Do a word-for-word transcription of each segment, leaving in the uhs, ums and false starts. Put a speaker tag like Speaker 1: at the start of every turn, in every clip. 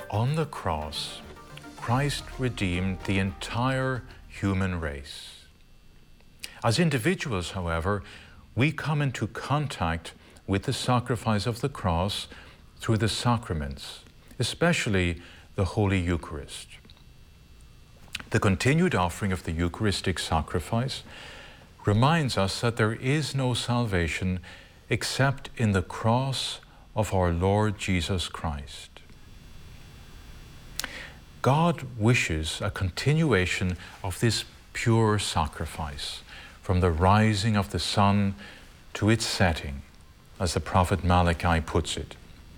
Speaker 1: On the cross, Christ redeemed the entire human race. As individuals, however, we come into contact with the sacrifice of the cross through the sacraments, especially the Holy Eucharist. The continued offering of the Eucharistic sacrifice reminds us that there is no salvation except in the cross of our Lord Jesus Christ. God wishes a continuation of this pure sacrifice from the rising of the sun to its setting, as the prophet Malachi puts it.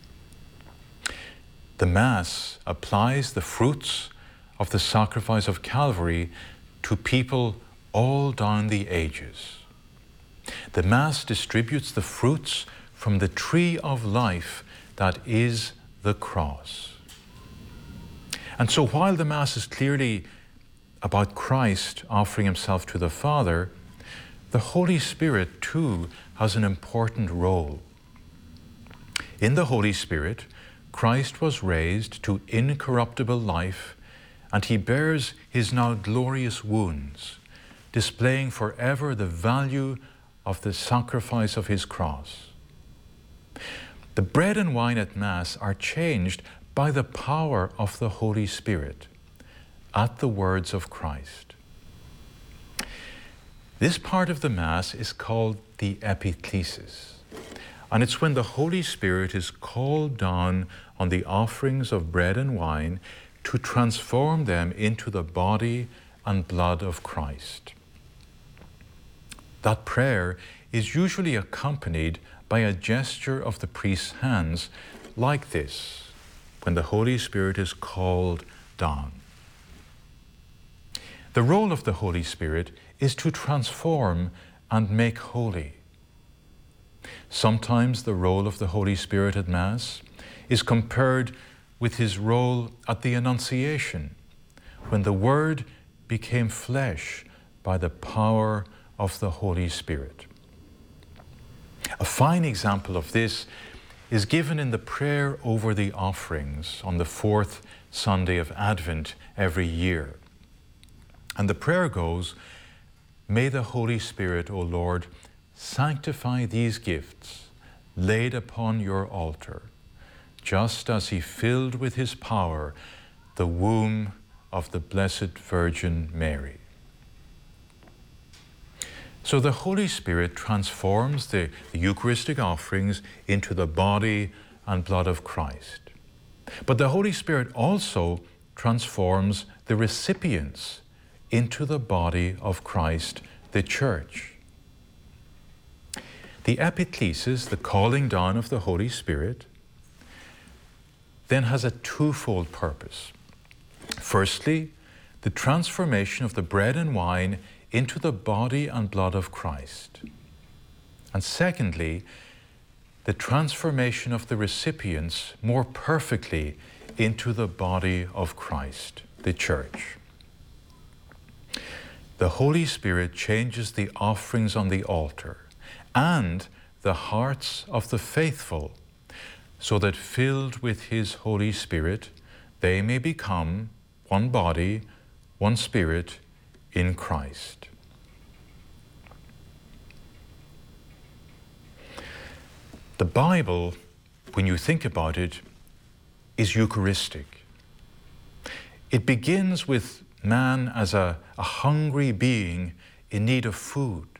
Speaker 1: The Mass applies the fruits of the sacrifice of Calvary to people all down the ages. The Mass distributes the fruits from the tree of life that is the cross. And so while the Mass is clearly about Christ offering himself to the Father, the Holy Spirit too has an important role. In the Holy Spirit, Christ was raised to incorruptible life, and he bears his now glorious wounds, displaying forever the value of the sacrifice of his cross. The bread and wine at Mass are changed by the power of the Holy Spirit at the words of Christ. This part of the Mass is called the epiklesis, and it's when the Holy Spirit is called down on the offerings of bread and wine to transform them into the body and blood of Christ. That prayer is usually accompanied by a gesture of the priest's hands like this, when the Holy Spirit is called down. The role of the Holy Spirit is to transform and make holy. Sometimes the role of the Holy Spirit at Mass is compared with his role at the Annunciation, when the Word became flesh by the power of the Holy Spirit. A fine example of this is given in the prayer over the offerings on the fourth Sunday of Advent every year. And the prayer goes, "May the Holy Spirit, O Lord, sanctify these gifts laid upon your altar, just as he filled with his power the womb of the Blessed Virgin Mary." So the Holy Spirit transforms the, the Eucharistic offerings into the body and blood of Christ. But the Holy Spirit also transforms the recipients into the body of Christ, the Church. The epiklesis, the calling down of the Holy Spirit, then has a twofold purpose. Firstly, the transformation of the bread and wine into the body and blood of Christ. And secondly, the transformation of the recipients more perfectly into the body of Christ, the Church. The Holy Spirit changes the offerings on the altar and the hearts of the faithful, so that filled with his Holy Spirit, they may become one body, one spirit, in Christ. The Bible, when you think about it, is Eucharistic. It begins with man as a, a hungry being in need of food.